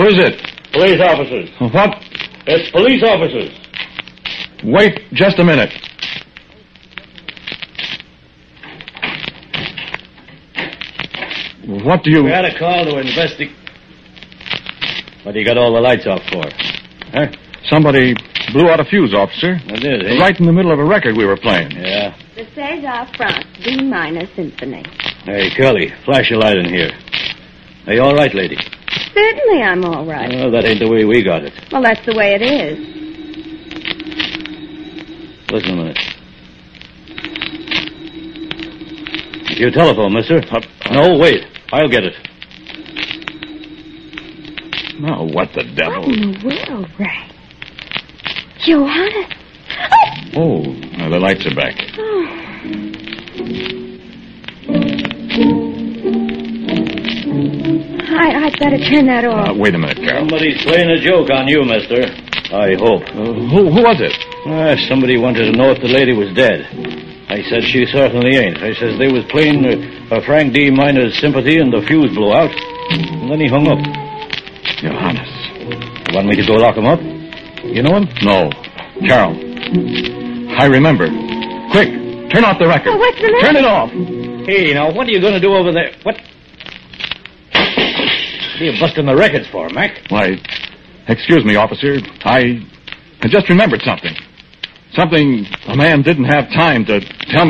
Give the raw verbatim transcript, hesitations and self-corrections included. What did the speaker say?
Who is it? Police officers. What? It's police officers. Wait just a minute. What do you... We had a call to investigate. What do you got all the lights off for? Huh? Somebody blew out a fuse, officer. What did, eh? Right in the middle of a record we were playing. Yeah. The César France, D minor symphony. Hey, Curly, flash a light in here. Are you all right, lady? Certainly I'm all right. Oh, that ain't the way we got it. Well, that's the way it is. Listen a minute. Your telephone, mister. Uh, no, wait. I'll get it. Oh, what the devil? What in the world, Ray? Johannes. Oh, now the lights are back. Oh. I, I'd better turn that off. Uh, wait a minute, Carol. Somebody's playing a joke on you, mister. I hope. Uh, who, who was it? Ah, somebody wanted to know if the lady was dead. I said she certainly ain't. I says they was playing uh, a Frank D. Minor's Sympathy and the fuse blew out. And then he hung up. Johannes. You want me to go lock him up? You know him? No. Carol. I remember. Quick, turn off the record. Oh, what's the matter? Turn it off. Hey, now, what are you going to do over there? What? What are you busting the records for, Mac? Why, excuse me, officer. I, I just remembered something. Something a man didn't have time to tell me.